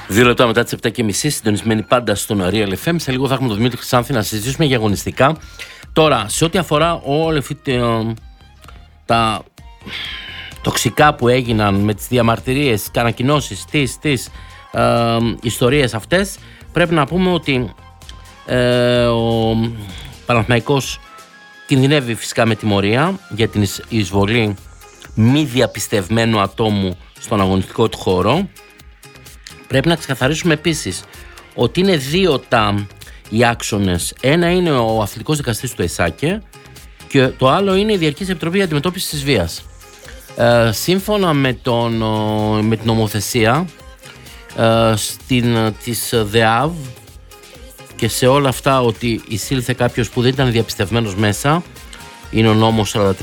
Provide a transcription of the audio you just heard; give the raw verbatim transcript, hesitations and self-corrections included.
Δύο λεπτά μετά τις επτά και μισή, συντονισμένοι πάντα στον Real εφ εμ. Σε λίγο θα έχουμε τον Δημήτρη Χρυσάνθη να συζητήσουμε για αγωνιστικά. Τώρα, σε ό,τι αφορά όλα αυτά τα τοξικά που έγιναν με τις διαμαρτυρίες, τις ανακοινώσεις, τις, τις ε, ιστορίες αυτές, πρέπει να πούμε ότι ε, ο Παναθηναϊκός κινδυνεύει φυσικά με τιμωρία για την εισβολή μη διαπιστευμένου ατόμου στον αγωνιστικό του χώρο. Πρέπει να ξεκαθαρίσουμε επίσης ότι είναι δύο τα, οι άξονες. Ένα είναι ο αθλητικός δικαστής του ΕΣΑΚΕ και το άλλο είναι η Διαρκής Επιτροπή Αντιμετώπισης της Βίας. Ε, σύμφωνα με, τον, με την νομοθεσία ε, στην, της ΔΕΑΒ και σε όλα αυτά, ότι εισήλθε κάποιος που δεν ήταν διαπιστευμένος μέσα, είναι ο νόμος σαράντα τρία